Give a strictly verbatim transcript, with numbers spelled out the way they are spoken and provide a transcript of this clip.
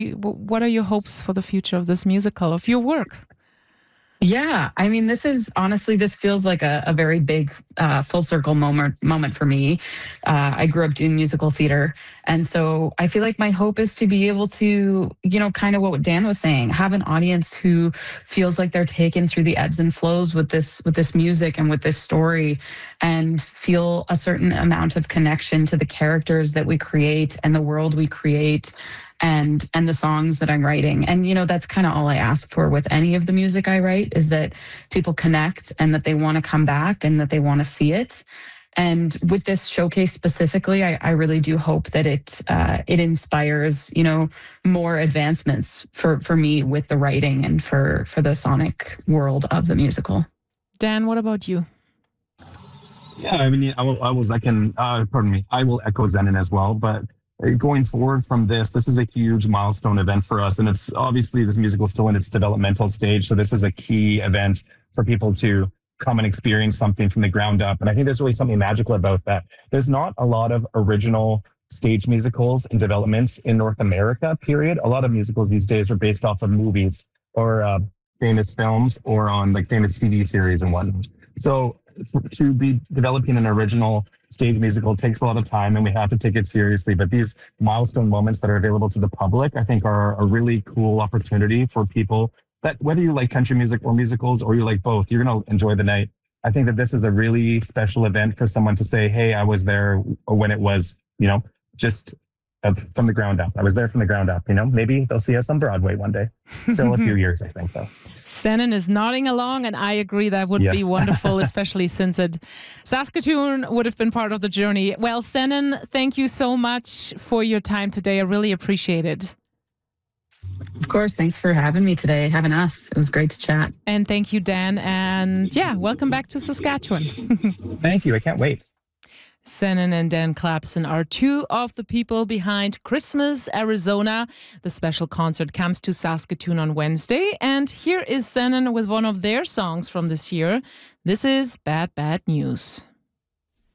what are your hopes for the future of this musical, of your work? Yeah, I mean, this is honestly, this feels like a, a very big uh, full circle moment moment for me. Uh, I grew up doing musical theater, and so I feel like my hope is to be able to, you know, kind of what Dan was saying, have an audience who feels like they're taken through the ebbs and flows with this with this music and with this story, and feel a certain amount of connection to the characters that we create and the world we create and and the songs that I'm writing. And you know, that's kind of all I ask for with any of the music I write, is that people connect and that they want to come back and that they want to see it. And with this showcase specifically, I, I really do hope that it uh, it inspires, you know, more advancements for for me with the writing and for for the sonic world of the musical. Dan, what about you? Yeah, I mean, I, will, I was, I can, uh, pardon me, I will echo Zenon as well, but going forward from this, this is a huge milestone event for us. And it's obviously this musical is still in its developmental stage. So this is a key event for people to come and experience something from the ground up. And I think there's really something magical about that. There's not a lot of original stage musicals in development in North America, period. A lot of musicals these days are based off of movies or uh, famous films or on like famous T V series and whatnot. So to be developing an original stage musical takes a lot of time and we have to take it seriously. But these milestone moments that are available to the public, I think are a really cool opportunity for people that whether you like country music or musicals or you like both, you're going to enjoy the night. I think that this is a really special event for someone to say, hey, I was there when it was, you know, just from the ground up. I was there from the ground up, you know, maybe they'll see us on Broadway one day. Still a few years, I think, though. Zenon is nodding along, and I agree that would yes. be wonderful, especially since it, Saskatoon would have been part of the journey. Well, Zenon, thank you so much for your time today. I really appreciate it. Of course. Thanks for having me today, having us. It was great to chat. And thank you, Dan. And yeah, welcome back to Saskatchewan. Thank you. I can't wait. Zenon and Dan Clapson are two of the people behind Christmas Arizona. The special concert comes to Saskatoon on Wednesday. And here is Zenon with one of their songs from this year. This is Bad Bad News.